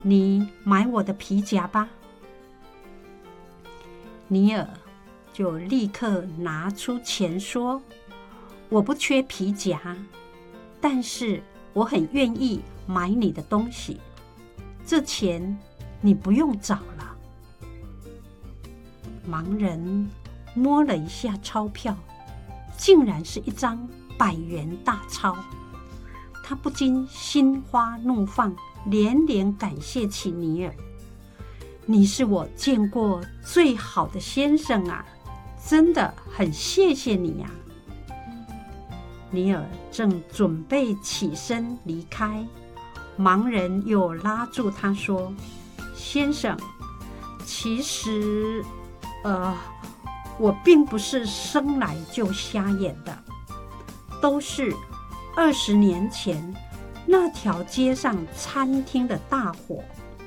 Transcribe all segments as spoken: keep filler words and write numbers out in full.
你买我的皮夹吧。”尼尔就立刻拿出钱说：“我不缺皮夹，但是我很愿意买你的东西，这钱你不用找了。”盲人摸了一下钞票，竟然是一张百元大钞。他不禁心花怒放，连连感谢起尼尔：“你是我见过最好的先生啊，真的很谢谢你呀！”尼尔正准备起身离开，盲人又拉住他说：“先生，其实，呃，我并不是生来就瞎眼的，都是二十年前那条街上餐厅的大火。”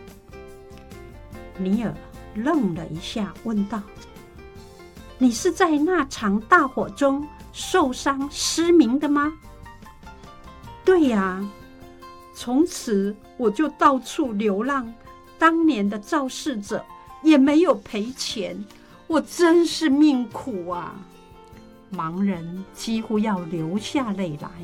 尼尔愣了一下，问道：“你是在那场大火中受伤失明的吗？”“对呀，从此我就到处流浪，当年的肇事者也没有赔钱，我真是命苦啊！”盲人几乎要流下泪来。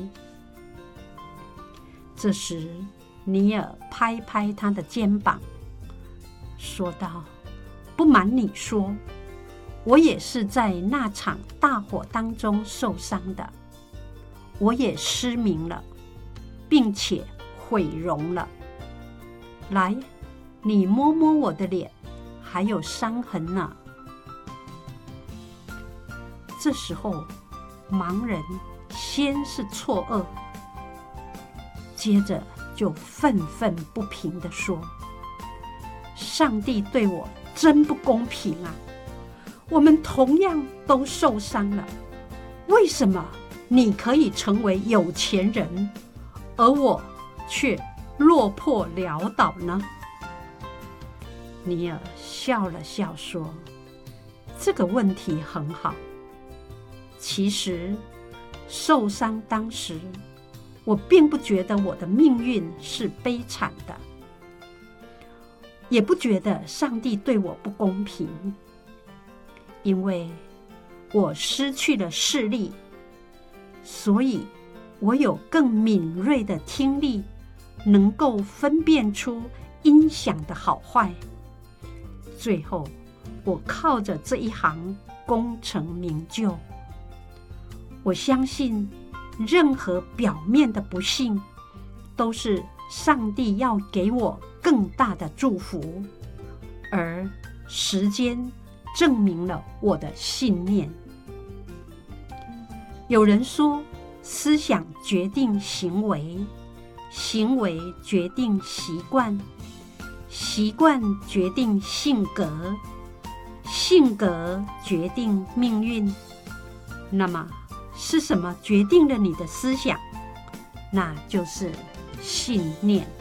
这时，尼尔拍拍他的肩膀，说道：“不瞒你说，我也是在那场大火当中受伤的，我也失明了，并且毁容了。来，你摸摸我的脸，还有伤痕呢。”这时候，盲人先是错愕，接着就愤愤不平地说：“上帝对我真不公平啊！我们同样都受伤了，为什么你可以成为有钱人，而我却落魄潦倒呢？”尼尔笑了笑说：“这个问题很好。其实受伤当时，我并不觉得我的命运是悲惨的，也不觉得上帝对我不公平，因为我失去了视力，所以我有更敏锐的听力，能够分辨出音响的好坏。最后，我靠着这一行功成名就。我相信，任何表面的不幸，都是上帝要给我更大的祝福，而时间证明了我的信念。”有人说，思想决定行为，行为决定习惯，习惯决定性格，性格决定命运。那么，是什么决定了你的思想？那就是信念。